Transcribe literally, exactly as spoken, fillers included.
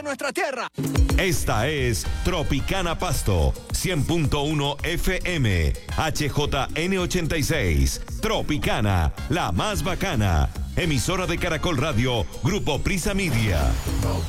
nuestra tierra. Esta es Tropicana Pasto, cien punto uno F M, H J N ochenta y seis. Tropicana, la más bacana. Emisora de Caracol Radio, Grupo Prisa Media.